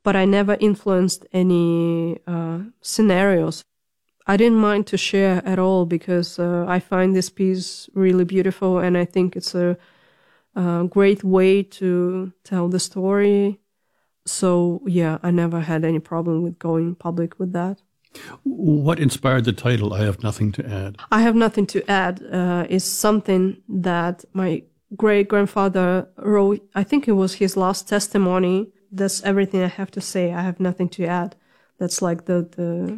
but I never influenced any scenarios. I didn't mind to share at all because I find this piece really beautiful, and I think it's a great way to tell the story. So, yeah, I never had any problem with going public with that. What inspired the title, I Have Nothing to Add? I Have Nothing to Add is something that my great-grandfather wrote. I think it was his last testimony. That's everything I have to say. I have nothing to add. That's like the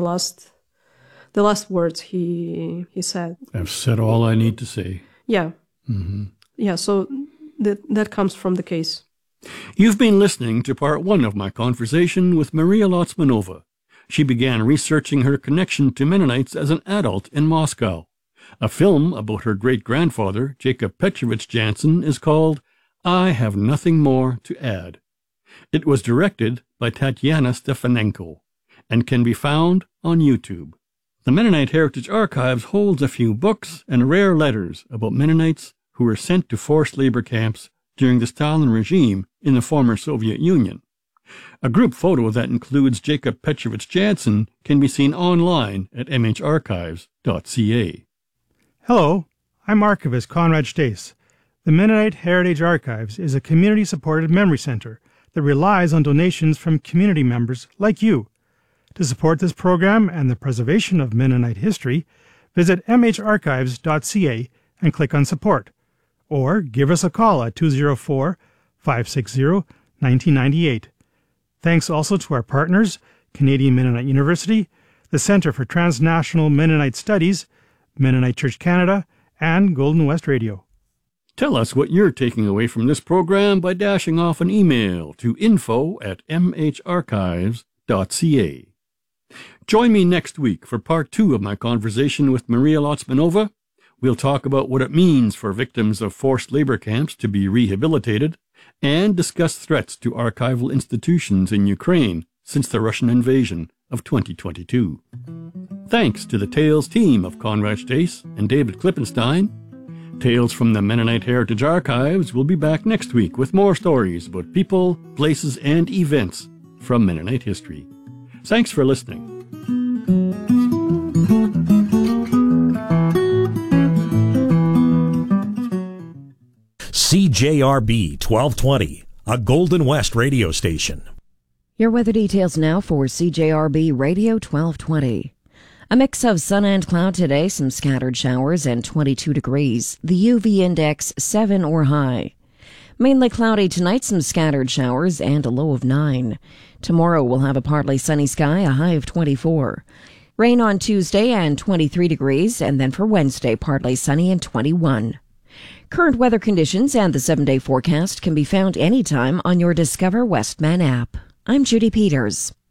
last words he said. I've said all I need to say. Yeah. Mm-hmm. Yeah, so that comes from the case. You've been listening to part 1 of my conversation with Maria Lotsmanova. She began researching her connection to Mennonites as an adult in Moscow. A film about her great-grandfather, Jacob Petrovich Jansen, is called I Have Nothing More to Add. It was directed by Tatiana Stefanenko and can be found on YouTube. The Mennonite Heritage Archives holds a few books and rare letters about Mennonites who were sent to forced labor camps during the Stalin regime in the former Soviet Union. A group photo that includes Jacob Petrovich Jansen can be seen online at mharchives.ca. Hello, I'm Archivist Conrad Stace. The Mennonite Heritage Archives is a community-supported memory center that relies on donations from community members like you. To support this program and the preservation of Mennonite history, visit mharchives.ca and click on Support, or give us a call at 204-560-1998. Thanks also to our partners, Canadian Mennonite University, the Centre for Transnational Mennonite Studies, Mennonite Church Canada, and Golden West Radio. Tell us what you're taking away from this program by dashing off an email to info@mharchives.ca. Join me next week for part 2 of my conversation with Maria Lotsmanova. We'll talk about what it means for victims of forced labor camps to be rehabilitated and discuss threats to archival institutions in Ukraine since the Russian invasion of 2022. Thanks to the Tales team of Conrad Stace and David Klippenstein. Tales from the Mennonite Heritage Archives will be back next week with more stories about people, places, and events from Mennonite history. Thanks for listening. CJRB 1220, a Golden West radio station. Your weather details now for CJRB Radio 1220. A mix of sun and cloud today, some scattered showers, and 22 degrees. The UV index 7 or high. Mainly cloudy tonight, some scattered showers, and a low of 9. Tomorrow we'll have a partly sunny sky, a high of 24. Rain on Tuesday and 23 degrees, and then for Wednesday, partly sunny and 21. Current weather conditions and the 7-day forecast can be found anytime on your Discover Westman app. I'm Judy Peters.